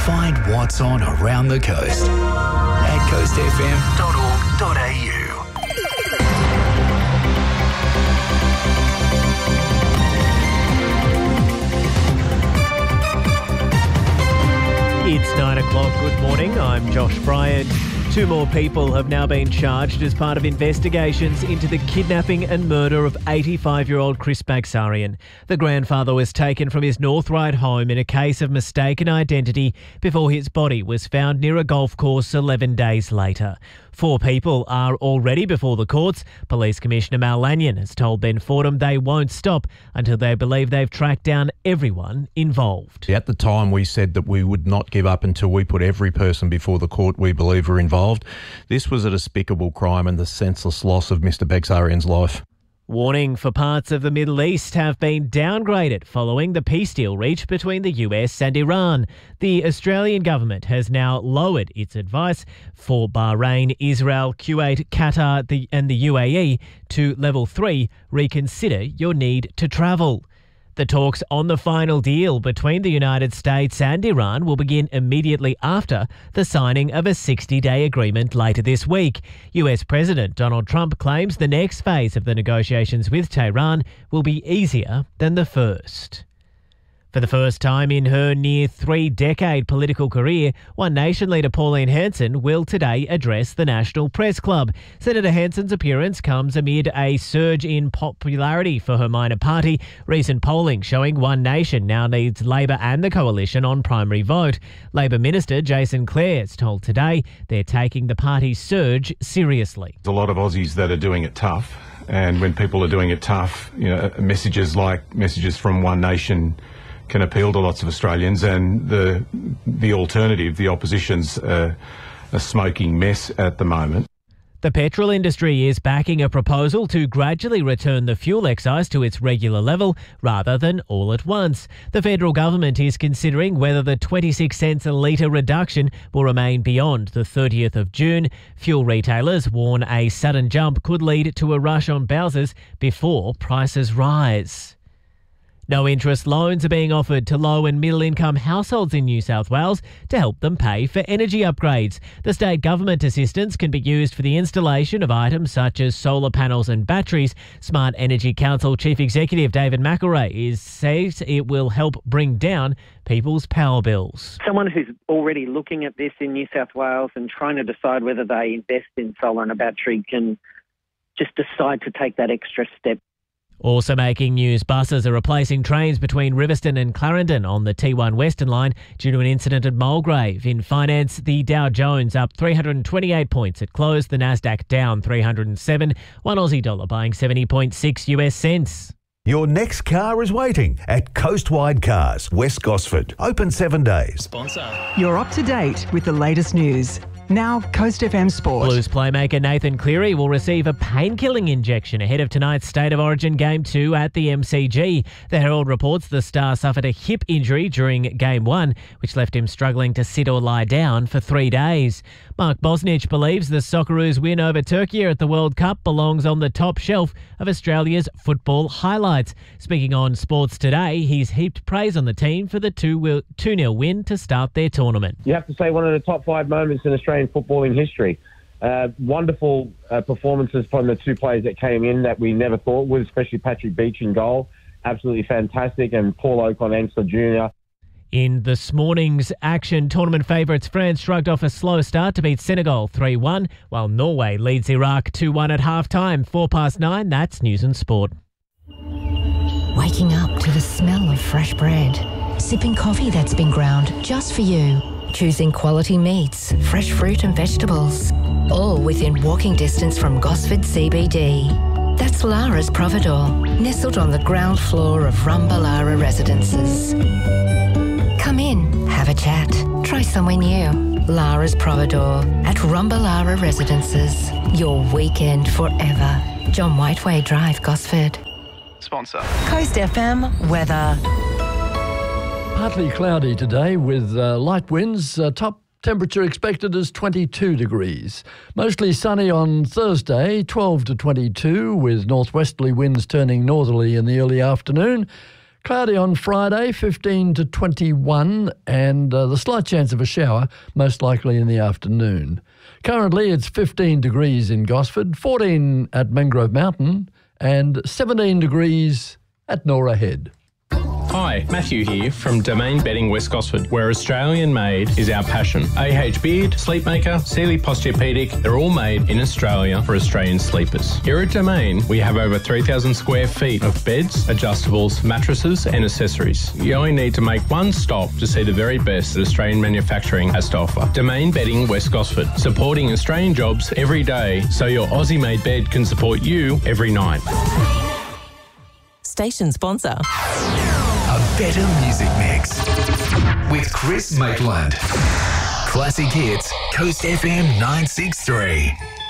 Find what's on around the coast at coastfm.org.au. It's 9 o'clock. Good morning. I'm Josh Bryant. 2 more people have now been charged as part of investigations into the kidnapping and murder of 85-year-old Chris Bagsarian. The grandfather was taken from his North Ryde home in a case of mistaken identity before his body was found near a golf course 11 days later. 4 people are already before the courts. Police Commissioner Mal Lanyon has told Ben Fordham they won't stop until they believe they've tracked down everyone involved. At the time, we said that we would not give up until we put every person before the court we believe are involved. This was a despicable crime and the senseless loss of Mr. Bagsarian's life. Warning for parts of the Middle East have been downgraded following the peace deal reached between the US and Iran. The Australian government has now lowered its advice for Bahrain, Israel, Kuwait, Qatar and the UAE to level 3, reconsider your need to travel. The talks on the final deal between the United States and Iran will begin immediately after the signing of a 60-day agreement later this week. US President Donald Trump claims the next phase of the negotiations with Tehran will be easier than the first. For the first time in her near 3-decade political career, One Nation leader Pauline Hanson will today address the National Press Club. Senator Hanson's appearance comes amid a surge in popularity for her minor party. Recent polling showing One Nation now needs Labor and the Coalition on primary vote. Labor Minister Jason Clare has told Today they're taking the party's surge seriously. There's a lot of Aussies that are doing it tough, and when people are doing it tough, messages from One Nation can appeal to lots of Australians, and the alternative, the opposition's a smoking mess at the moment. The petrol industry is backing a proposal to gradually return the fuel excise to its regular level rather than all at once. The federal government is considering whether the 26 cents a litre reduction will remain beyond the 30th of June. Fuel retailers warn a sudden jump could lead to a rush on bowsers before prices rise. No interest loans are being offered to low and middle income households in New South Wales to help them pay for energy upgrades. The state government assistance can be used for the installation of items such as solar panels and batteries. Smart Energy Council Chief Executive David McElrea says it will help bring down people's power bills. Someone who's already looking at this in New South Wales and trying to decide whether they invest in solar and a battery can just decide to take that extra step. Also making news, buses are replacing trains between Riverstone and Clarendon on the T1 Western Line due to an incident at Mulgrave. In finance, the Dow Jones up 328 points at close, the Nasdaq down 307, one Aussie dollar buying 70.6 US cents. Your next car is waiting at Coastwide Cars, West Gosford. Open 7 days. Sponsor. You're up to date with the latest news. Now, Coast FM Sport. Blues playmaker Nathan Cleary will receive a pain-killing injection ahead of tonight's State of Origin Game 2 at the MCG. The Herald reports the star suffered a hip injury during Game 1, which left him struggling to sit or lie down for 3 days. Mark Bosnich believes the Socceroos' win over Turkey at the World Cup belongs on the top shelf of Australia's football highlights. Speaking on Sports Today, he's heaped praise on the team for the 2-0 win to start their tournament. You have to say one of the top 5 moments in Australian footballing history. Wonderful performances from the 2 players that came in that we never thought would, especially Patrick Beach in goal. Absolutely fantastic. And Paul Okon-Ansler Jr. In this morning's action, tournament favourites France shrugged off a slow start to beat Senegal 3-1, while Norway leads Iraq 2-1 at half-time. 9:04, that's News and Sport. Waking up to the smell of fresh bread. Sipping coffee that's been ground just for you. Choosing quality meats, fresh fruit and vegetables. All within walking distance from Gosford CBD. That's Lara's Providore, nestled on the ground floor of Rumbalara Residences. Come in, have a chat, try somewhere new. Lara's Providore at Rumbalara Residences. Your weekend forever. John Whiteway Drive, Gosford. Sponsor. Coast FM weather. Partly cloudy today with light winds. Top temperature expected is 22 degrees. Mostly sunny on Thursday, 12 to 22, with northwesterly winds turning northerly in the early afternoon. Cloudy on Friday, 15 to 21, and the slight chance of a shower, most likely in the afternoon. Currently, it's 15 degrees in Gosford, 14 at Mangrove Mountain, and 17 degrees at Nora Head. Hi, Matthew here from Domain Bedding West Gosford, where Australian made is our passion. AH Beard, Sleepmaker, Sealy Posturepedic, they're all made in Australia for Australian sleepers. Here at Domain, we have over 3,000 square feet of beds, adjustables, mattresses and accessories. You only need to make one stop to see the very best that Australian manufacturing has to offer. Domain Bedding West Gosford, supporting Australian jobs every day so your Aussie-made bed can support you every night. Station sponsor. A better music mix with Chris Maitland. Classic hits, Coast FM 963.